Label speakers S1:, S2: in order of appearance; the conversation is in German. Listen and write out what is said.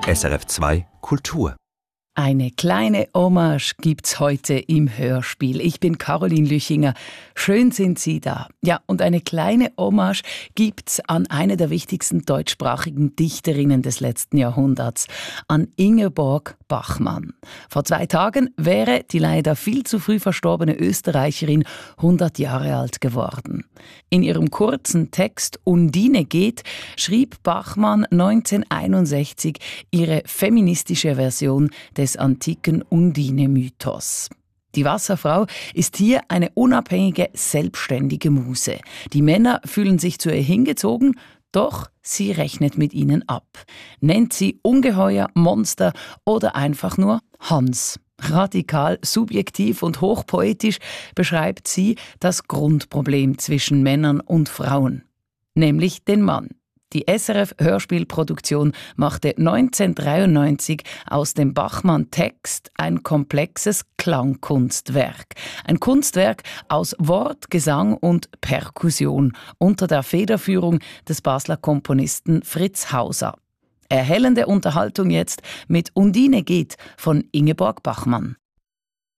S1: SRF 2 Kultur.
S2: Eine kleine Hommage gibt's heute im Hörspiel. Ich bin Caroline Lüchinger. Schön sind Sie da. Ja, und eine kleine Hommage gibt's an eine der wichtigsten deutschsprachigen Dichterinnen des letzten Jahrhunderts, an Ingeborg Bachmann. Vor 2 Tagen wäre die leider viel zu früh verstorbene Österreicherin 100 Jahre alt geworden. In ihrem kurzen Text »Undine geht« schrieb Bachmann 1961 ihre feministische Version des antiken Undine-Mythos. Die Wasserfrau ist hier eine unabhängige, selbstständige Muse. Die Männer fühlen sich zu ihr hingezogen, doch sie rechnet mit ihnen ab. Nennt sie Ungeheuer, Monster oder einfach nur Hans. Radikal, subjektiv und hochpoetisch beschreibt sie das Grundproblem zwischen Männern und Frauen, nämlich den Mann. Die SRF-Hörspielproduktion machte 1993 aus dem Bachmann-Text ein komplexes Klangkunstwerk. Ein Kunstwerk aus Wort, Gesang und Perkussion unter der Federführung des Basler Komponisten Fritz Hauser. Erhellende Unterhaltung jetzt mit Undine geht von Ingeborg Bachmann.